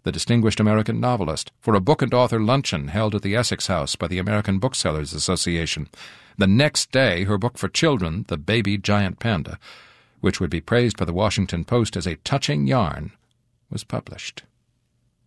the distinguished American novelist, for a book and author luncheon held at the Essex House by the American Booksellers Association. The next day, her book for children, The Baby Giant Panda, which would be praised by the Washington Post as a touching yarn, was published.